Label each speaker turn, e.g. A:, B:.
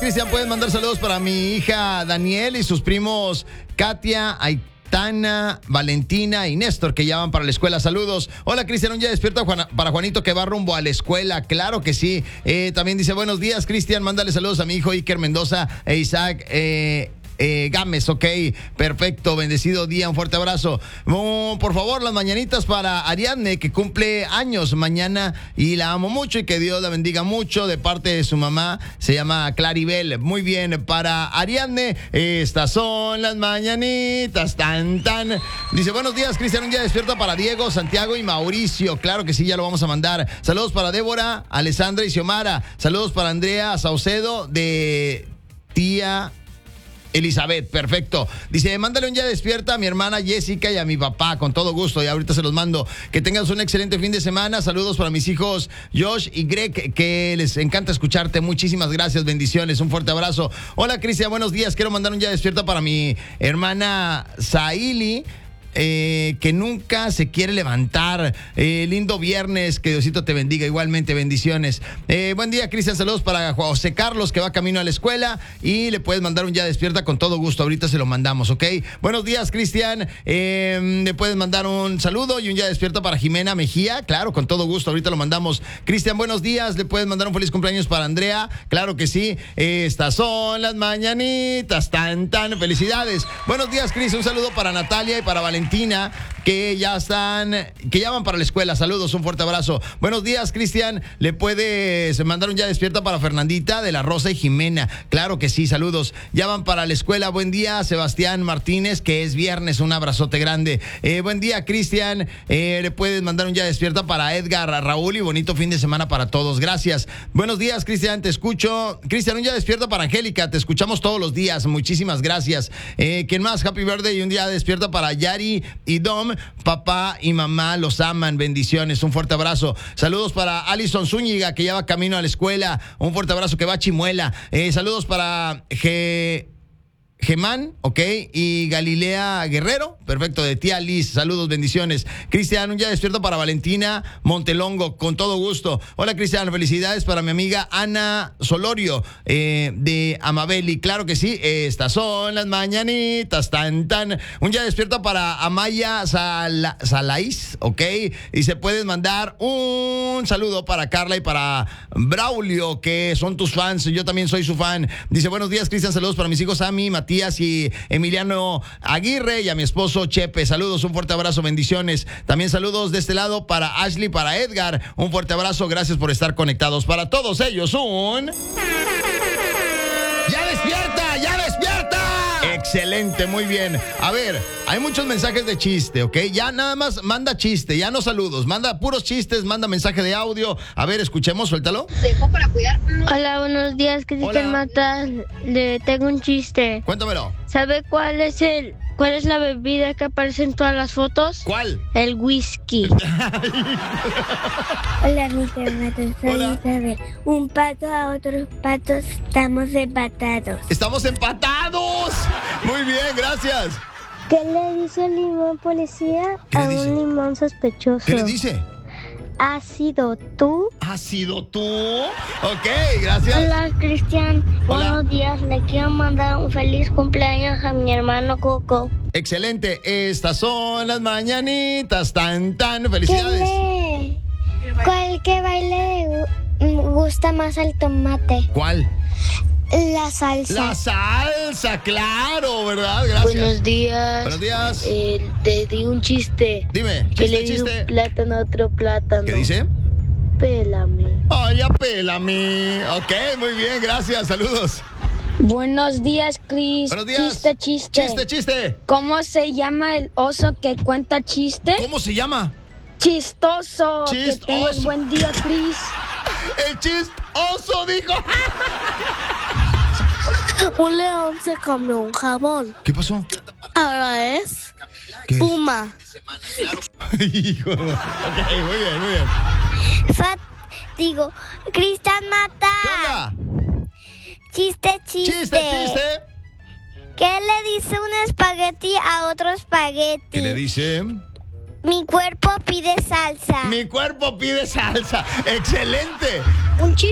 A: Cristian. Pueden mandar saludos para mi hija Daniel y sus primos Katia, Aitana, Valentina y Néstor, que ya van para la escuela. Saludos. Hola, Cristian, un día despierto para Juanito, que va rumbo a la escuela. Claro que sí. También dice, buenos días, Cristian. Mándale saludos a mi hijo Iker Mendoza e Isaac Gámez, ok, perfecto, bendecido día, un fuerte abrazo. Por favor, las mañanitas para Ariadne, que cumple años mañana y la amo mucho y que Dios la bendiga mucho, de parte de su mamá, se llama Claribel. Muy bien, para Ariadne, estas son las mañanitas, tan. Dice, buenos días, Cristian, un día despierto para Diego, Santiago y Mauricio. Claro que sí, ya lo vamos a mandar. Saludos para Débora, Alessandra y Xiomara. Saludos para Andrea Saucedo, de tía Elizabeth, perfecto. Dice, mándale un día despierta a mi hermana Jessica y a mi papá, con todo gusto, y ahorita se los mando. Que tengas un excelente fin de semana. Saludos para mis hijos Josh y Greg, que les encanta escucharte. Muchísimas gracias, bendiciones, un fuerte abrazo. Hola, Cristian, buenos días. Quiero mandar un día despierta para mi hermana Saili, que nunca se quiere levantar. Lindo viernes, que Diosito te bendiga, igualmente, bendiciones. Buen día, Cristian, saludos para José Carlos, que va camino a la escuela, y le puedes mandar un ya despierta con todo gusto, ahorita se lo mandamos, ¿ok? Buenos días, Cristian, le puedes mandar un saludo y un ya despierta para Jimena Mejía, claro, con todo gusto, ahorita lo mandamos. Cristian, buenos días, le puedes mandar un feliz cumpleaños para Andrea, claro que sí. Estas son las mañanitas, tan, felicidades. Buenos días, Cris, un saludo para Natalia y para Valentina, que ya van para la escuela. Saludos, un fuerte abrazo. Buenos días, Cristian. Le puedes mandar un ya despierta para Fernandita de la Rosa y Jimena. Claro que sí, saludos. Ya van para la escuela. Buen día, Sebastián Martínez, que es viernes. Un abrazote grande. Buen día, Cristian. Le puedes mandar un ya despierta para Edgar, Raúl, y bonito fin de semana para todos. Gracias. Buenos días, Cristian. Te escucho. Cristian, un ya despierta para Angélica. Te escuchamos todos los días. Muchísimas gracias. ¿Quién más? Happy birthday y un día despierta para Yari y Dom. Papá y mamá los aman, bendiciones, un fuerte abrazo. Saludos para Alison Zúñiga, que ya va camino a la escuela, un fuerte abrazo, que va a Chimuela. Saludos para Gemán, ok, y Galilea Guerrero, perfecto, de tía Liz, saludos, bendiciones. Cristian, un día despierto para Valentina Montelongo, con todo gusto. Hola, Cristian, felicidades para mi amiga Ana Solorio, de Amabeli, claro que sí, estas son las mañanitas, tan. Un día despierto para Amaya Salaís, ok, y se pueden mandar un saludo para Carla y para Braulio, que son tus fans, yo también soy su fan. Dice, buenos días, Cristian, saludos para mis hijos Ami, Matías y Emiliano Aguirre, y a mi esposo Chepe. Saludos, un fuerte abrazo, bendiciones. También saludos de este lado para Ashley, para Edgar. Un fuerte abrazo, gracias por estar conectados. Para todos ellos, un... ¡Ya despierta! ¡Ya despierta! Excelente, muy bien. A ver, hay muchos mensajes de chiste, ¿ok? Ya nada más manda chiste, ya no saludos. Manda puros chistes, manda mensaje de audio. A ver, escuchemos, suéltalo.
B: Dejo para cuidar.
C: Hola, buenos días, Cristian Matas. Le tengo un chiste.
A: Cuéntamelo.
C: ¿Sabe cuál es la bebida que aparece en todas las fotos?
A: ¿Cuál?
C: El whisky.
D: Hola, Cristian Matas. Soy Isabel. Un pato a otros patos, estamos empatados.
A: ¡Estamos empatados! Muy bien, gracias.
C: ¿Qué le dice el limón policía a un limón sospechoso?
A: ¿Qué le dice?
C: ¿Has sido tú?
A: ¿Has sido tú? Ok, gracias.
C: Hola, Cristian.
A: Hola.
C: Buenos días. Le quiero mandar un feliz cumpleaños a mi hermano Coco.
A: Excelente. Estas son las mañanitas. Tan. Felicidades.
D: ¿Cuál que baile gusta más al tomate?
A: ¿Cuál?
D: La salsa.
A: La salsa, claro, ¿verdad? Gracias.
C: Buenos días.
A: Buenos días.
C: Te di un chiste.
A: Dime,
C: Que le di
A: chiste.
C: un plátano a otro plátano.
A: ¿Qué dice?
C: Pélame.
A: Ay, apélame. Ok, muy bien, gracias. Saludos.
C: Buenos días, Cris.
A: Buenos días. Chiste.
C: ¿Cómo se llama el oso que cuenta chiste?
A: ¿Cómo se llama?
C: Chistoso.
A: Chistoso.
C: Que tengas buen día, Cris.
A: El chistoso dijo.
D: Un león se comió un jabón.
A: ¿Qué pasó?
D: Ahora es
A: ¿Qué?
D: puma.
A: Hijo. Ok, muy bien.
D: Digo, Cristian Mata.
A: ¿Qué onda?
D: Chiste.
A: Chiste.
D: ¿Qué le dice un espagueti a otro espagueti?
A: ¿Qué le dice?
D: Mi cuerpo pide salsa.
A: Mi cuerpo pide salsa. Excelente.
D: Un chiste.